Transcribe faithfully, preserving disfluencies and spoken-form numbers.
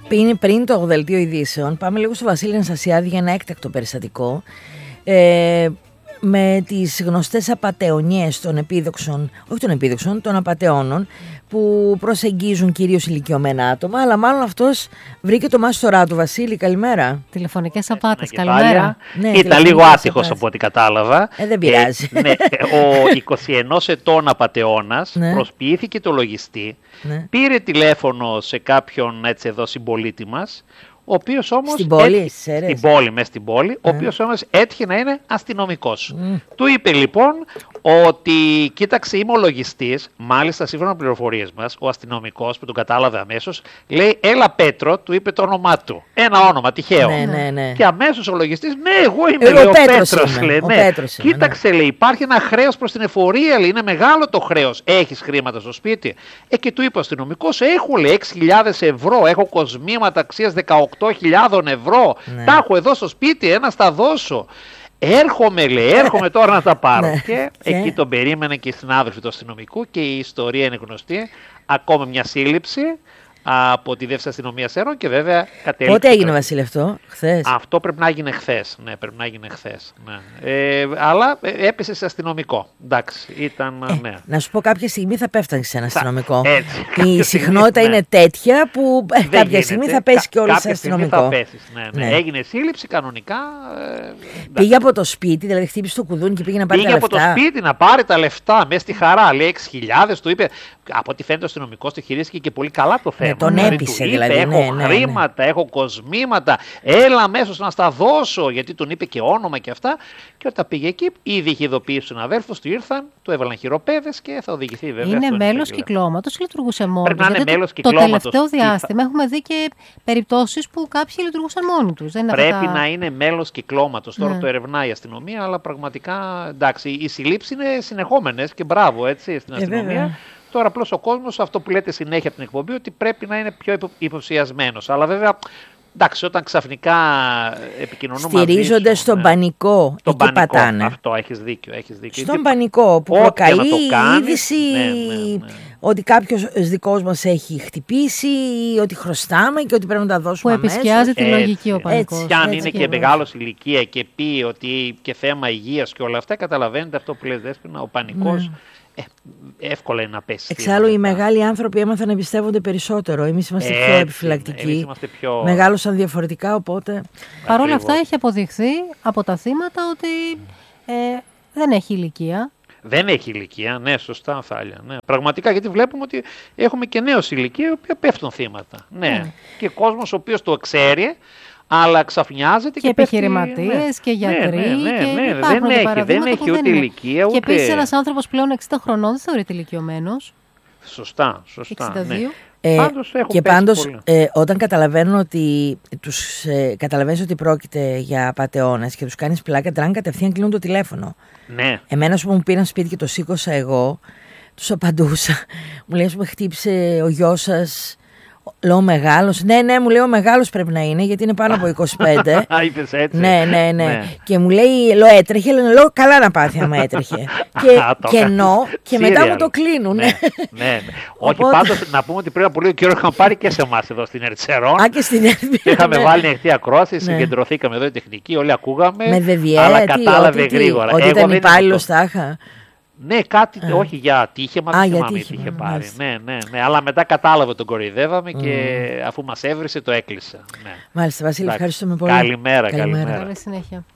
πριν, πριν το δελτίο ειδήσεων, πάμε λίγο στο Βασίλη Αναστασιάδη για ένα έκτακτο περιστατικό. Ε, με τις γνωστές απατεωνιές των επίδοξων, όχι των επίδοξων, των απατεώνων, που προσεγγίζουν κυρίως ηλικιωμένα άτομα, αλλά μάλλον αυτός βρήκε το μάστορά του. Βασίλη, καλημέρα. Τηλεφωνικές απάτες, καλημέρα. Ναι, ήταν λίγο άτυχος από ό,τι κατάλαβα. Ε, δεν πειράζει. Ε, ναι, ο εικοσιενός ετών απατεώνας ναι. προσποιήθηκε το λογιστή, ναι. πήρε τηλέφωνο σε κάποιον έτσι εδώ συμπολίτη μας, ο οποίος όμως. Στην πόλη, έτυχε, στην πόλη, μέσα στην πόλη, mm. ο οποίος όμως έτυχε να είναι αστυνομικός. Mm. Του είπε λοιπόν ότι κοίταξε, είμαι ο λογιστής, μάλιστα σύμφωνα με πληροφορίες μας, ο αστυνομικός που τον κατάλαβε αμέσως, λέει έλα Πέτρο, του είπε το όνομά του. Ένα όνομα, τυχαίο. Ναι, ναι, ναι. Και αμέσως ο λογιστής, ναι, εγώ είμαι, ε, λέει, ο, ο Πέτρος. Πέτρος λέει, ο ναι. Πέτρος είμαι, κοίταξε, ναι. λέει, υπάρχει ένα χρέος προς την εφορία, λέει, είναι μεγάλο το χρέος. Έχεις χρήματα στο σπίτι? Ε, και του είπε ο αστυνομικός, έχω, λέει, έξι χιλιάδες ευρώ, έχω κοσμήματα αξίας δεκαοκτώ χιλιάδες ευρώ. Ναι. Τα έχω εδώ στο σπίτι, ένα στα δώσω. Έρχομαι, λέει, έρχομαι τώρα να τα πάρω. Ναι. Και εκεί τον περίμενε και οι συνάδελφοι του αστυνομικού και η ιστορία είναι γνωστή. Ακόμα μια σύλληψη από τη Διεύθυνση Αστυνομίας Έρων και βέβαια κατέληξε. Πότε έγινε, Βασίλη, αυτό? Χθες? Αυτό πρέπει να έγινε χθες. Ναι, πρέπει να έγινε χθες. Ναι. Ε, αλλά έπεσε σε αστυνομικό. Εντάξει, ήταν. Ε, ναι. Να σου πω, κάποια στιγμή θα πέφτανε σε ένα αστυνομικό. Έτσι, η συχνότητα ναι. είναι τέτοια που ε, κάποια γίνεται. στιγμή θα πέσει και όλο σε αστυνομικό. Θα πέσεις, ναι, ναι. Ναι. Έγινε σύλληψη κανονικά. Ε, πήγε από το σπίτι, δηλαδή χτύπησε το κουδούνι και πήγε να πάρει πήγε τα λεφτά. Πήγε από το σπίτι να πάρει τα λεφτά, μέσα στη χαρά. Λέει έξι χιλιάδες, του είπε. Από ό,τι φαίνεται ο αστυνομικός το χειρίστηκε και πολύ καλά το θέμα. Ναι, τον δηλαδή, έπεισε του δηλαδή. Είπε, έχω ναι, ναι, χρήματα, ναι. έχω κοσμήματα, έλα αμέσως να στα δώσω. Γιατί τον είπε και όνομα και αυτά. Και όταν πήγε εκεί, ήδη είχε ειδοποιήσει τους συναδέλφους του, ήρθαν, του έβαλαν χειροπέδες και θα οδηγηθεί βέβαια. Είναι μέλος κυκλώματος ή λειτουργούσε μόνο? Πρέπει να είναι μέλος το, κυκλώματος. Το τελευταίο διάστημα έχουμε δει και περιπτώσεις που κάποιοι λειτουργούσαν μόνοι τους. Δεν Πρέπει αυτά... να είναι μέλος κυκλώματος. Τώρα ναι. το ερευνάει η αστυνομία, αλλά πραγματικά εντάξει, οι συλλήψεις είναι συνεχόμενες και μπράβο έτσι στην αστυνομία. Ε, Τώρα απλώς ο κόσμος, αυτό που λέτε συνέχεια από την εκπομπή, ότι πρέπει να είναι πιο υποψιασμένος. Αλλά βέβαια, εντάξει, όταν ξαφνικά επικοινωνούμε. Στηρίζονται στον ναι. πανικό. Τον εκεί πανικό, πατάνε. Αυτό έχεις δίκιο. Έχεις δίκιο. Στον πανικό που προκαλεί η είδηση ναι, ναι, ναι. ότι κάποιος δικός μας έχει χτυπήσει, ή ότι χρωστάμε και ότι πρέπει να τα δώσουμε αμέσως. Που επισκιάζει τη λογική ο πανικός. Και αν είναι και, και μεγάλος ηλικία και πει ότι και θέμα υγείας και όλα αυτά, καταλαβαίνετε αυτό που λες, Δέσποινα, ο πανικός. Ναι. Ε, εύκολα είναι να πέσει. Εξάλλου οι μεγάλοι άνθρωποι έμαθαν να εμπιστεύονται περισσότερο. Εμείς είμαστε Έτσι, πιο επιφυλακτικοί. Πιο... Μεγάλωσαν διαφορετικά, οπότε. Παρ' όλα αυτά έχει αποδειχθεί από τα θύματα ότι ε, δεν έχει ηλικία. Δεν έχει ηλικία, ναι, σωστά, Θάλια. Ναι. Πραγματικά, γιατί βλέπουμε ότι έχουμε και νέους ηλικία οι οποίοι πέφτουν θύματα. Ναι. Mm. Και κόσμος ο οποίος το ξέρει. Αλλά ξαφνιάζεται και, και επιχειρηματίες ναι. και γιατροί. Ναι, ναι, ναι, και ναι, δεν έχει, δεν έχει ούτε ηλικία. Ούτε... Και επίσης ένας άνθρωπος πλέον εξήντα χρονών δεν θεωρείται ηλικιωμένος. Σωστά, σωστά. εξήντα δύο. Ναι. Ε, πάντως και πάντως ε, όταν καταλαβαίνουν ότι τους ε, καταλαβαίνεις ότι πρόκειται για απατεώνες και τους κάνεις πλάκα, τραν κατευθείαν κλείνουν το τηλέφωνο. Ναι. Εμένα που μου πήραν σπίτι και το σήκωσα εγώ, τους απαντούσα. Μου λέει, με χτύπησε ο γιος σας. Λέω μεγάλος. Ναι, ναι, μου λέει ο μεγάλος πρέπει να είναι, γιατί είναι πάνω από είκοσι πέντε. Είπες έτσι. Ναι, ναι, ναι, ναι. Και μου λέει, λέω έτρεχε, λέω καλά να πάθει άμα έτρεχε. και και ενώ, και μετά μου το κλείνουν. Ναι, ναι, ναι. Όχι, πάντως να πούμε ότι πριν από λίγο καιρό είχαμε πάρει και σε εμάς εδώ στην Ερτσερών. Α, και στην Ερτσερών. Είχαμε βάλει ανοιχτή ακρόαση, συγκεντρωθήκαμε εδώ οι τεχνικοί, όλοι ακούγαμε. Με δεδιέ, αλλά κατάλαβε γρήγορα. Ότι ήταν υπάλληλος τάχα. Ναι, κάτι, Α. όχι για ατύχημα, δεν θυμάμαι τι είχε πάρει. Ναι, ναι, ναι, αλλά μετά κατάλαβε τον κοροϊδεύαμε mm. και αφού μας έβρισε το έκλεισε. Ναι. Μάλιστα, Βασίλη, ευχαριστούμε πολύ. Καλημέρα, καλημέρα. καλημέρα. Καλή συνέχεια.